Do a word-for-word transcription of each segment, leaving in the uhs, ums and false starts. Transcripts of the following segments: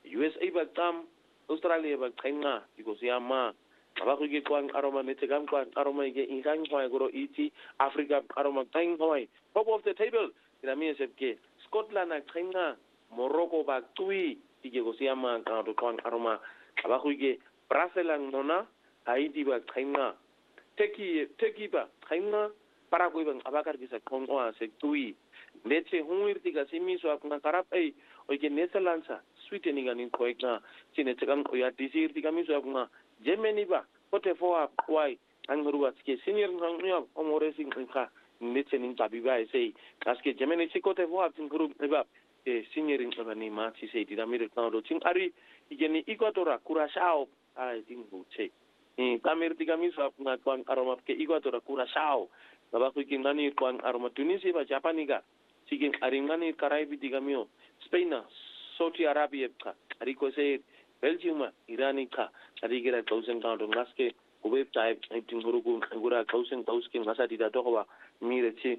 U S A bagtam Australia bagthenga ikosiyama abakuge kwang aroma netegam kwang aroma ige ingang hoy goro iti Africa aroma tang hoy top of the table inami sepke Scotland thenga Morocco bagtui ige kosiyama kado kwang aroma abakuge Braselang nona Haiti bagthenga Teki teki ba thenga Paraguay bang abakar gisa kongwa sektui Leche huirtiga simiso akna karap ay oike Netherlands Sweden iganin koekna sinetegam oya disirtiga miso akna Germany ba kote foa wai angruwa tike senior ngnya omoresi ngka netse ning tabiba sei kaske Germany sikote foa tingru eba e senior ngka ni ma ti sei dinamir tando ting ari igeni Equatora Curaçao ai tingu che e tamir tiga miso akna kwang aroma ke Equatora Curaçao Nabaku kingani kwang aroma Tunisia ba Japaniga Sigin aringani Caraibi digamio Spain Saudi Arabia ka ariko se Belgium Irani ka arigira thousand count ngaske kube type tin hurugu ngura thousand thousand ngasa dida towa mire chi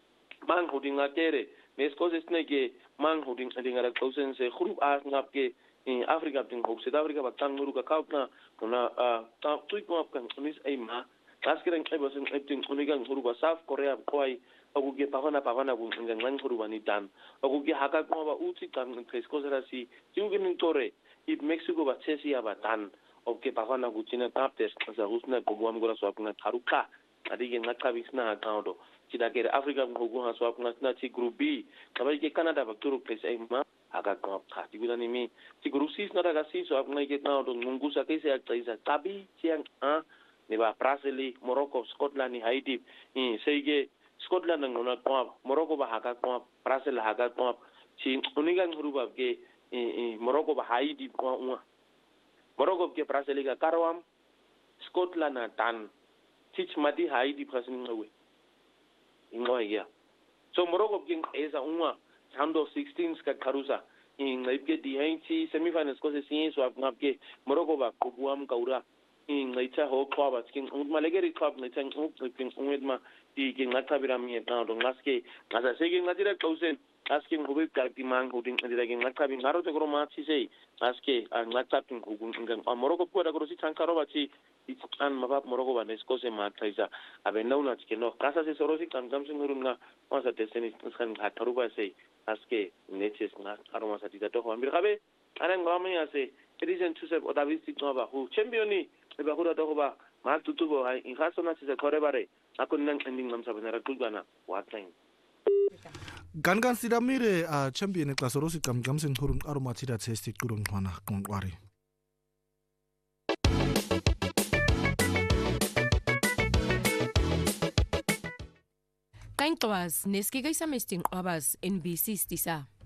man hodinga kere mesko sneke man hoding adinga thousand se khuru as ngapke in Africa tin hok South Africa ba tanguru ka kaupna na ta tuik map kan nis aima kaskeren ebosen tin unigang huru ba South Korea koi oguge pavana pavana bu ngang huru bani dan oguge haka ko ba uti kan kresko serasi jugin tore if Mexico ba chesi aba tan oke pavana gutina taptes sa husna ko buam gora swapna tharuka adige ngaka bisna account sida kere Africa ko go ha swapna na chi group B kabai ke Canada ba turu pes ai ma aga ko ta digudani mi chi group C na daga si swapna ke na do mungu sa ke se aktaisa tabi chiang a ne ba Brazil Morocco Scotland ni Haiti i seige Scotland ngona ko Morocco ba haka ko Brazil haka ko chi unigang huruba ke Morocco ba Haiti ko uma Morocco ke Brazil ga karwam Scotland na tan teach mati Haiti prasin ngawe ingoy ya so Morocco ke esa uma hando sixteen ska karusa in laipke di haiti semifinals ko se sin so ngapke Morocco ba ko buam kaura in laita ho ko ba skin malegeri club na tan king umedma di king ngatabira mi na do ngaske ngasa sege ngatira kausen asking hubib kalti mang huding ndira king ngatabi ngaro te gro ma chi sei aske ngatapin hugun ngang Morocco ko da gro si tankaro ba chi an mabab Morocco ba nesko se ma taisa abe nauna chi no kasa se sorosi kan kam sing hurunga masa deseni kan hataru ba sei aske neches na aroma sa tita to ambir kabe anan ngami ase edition two sep odavisti no ba hu championi ba hura to ba ma tutubo ai in hasona se kore bare akon nang ending ngam sa benara kulgana watain Gangan sidamire a champion class rosi kam kam sen hurun aroma tida testi kurun hwana kwari Kain toas neski gaisa mesting abas N B C stisa